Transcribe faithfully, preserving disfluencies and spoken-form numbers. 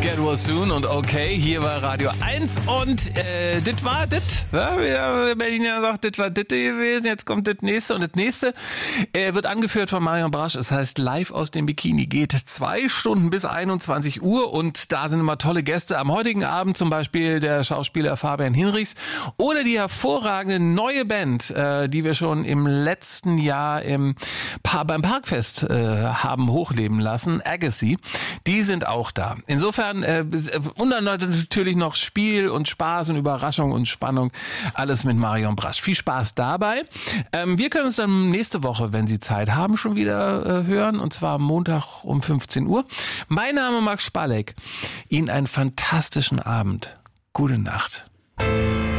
Get Well Soon und okay, hier war Radio eins und äh, das war das. Ja, wie der Berliner sagt, das war das gewesen, jetzt kommt das nächste und das nächste äh, wird angeführt von Marion Brasch. Es heißt Live aus dem Bikini, geht zwei Stunden bis einundzwanzig Uhr und da sind immer tolle Gäste. Am heutigen Abend zum Beispiel der Schauspieler Fabian Hinrichs oder die hervorragende neue Band, äh, die wir schon im letzten Jahr im pa- beim Parkfest äh, haben hochleben lassen, Agassi. Die sind auch da. Insofern Äh, und dann natürlich noch Spiel und Spaß und Überraschung und Spannung. Alles mit Marion Brasch. Viel Spaß dabei. Ähm, wir können uns dann nächste Woche, wenn Sie Zeit haben, schon wieder äh, hören. Und zwar am Montag um fünfzehn Uhr. Mein Name ist Max Spalek. Ihnen einen fantastischen Abend. Gute Nacht.